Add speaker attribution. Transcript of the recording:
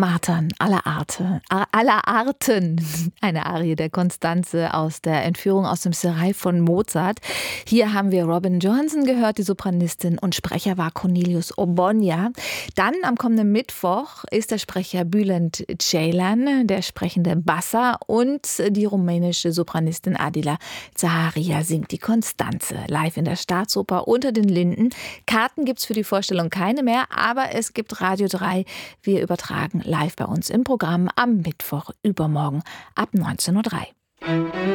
Speaker 1: Martern aller Arten. Eine Arie der Constanze aus der Entführung aus dem Serail von Mozart. Hier haben wir Robin Johansen gehört, die Sopranistin, und Sprecher war Cornelius Ogbonnia. Dann am kommenden Mittwoch ist der Sprecher Bülent Ceylan, der sprechende Bassa, und die rumänische Sopranistin Adila Zaharia singt die Constanze live in der Staatsoper unter den Linden. Karten gibt's für die Vorstellung keine mehr, aber es gibt Radio 3. Wir übertragen live bei uns im Programm am Mittwoch übermorgen ab 19:03 Uhr.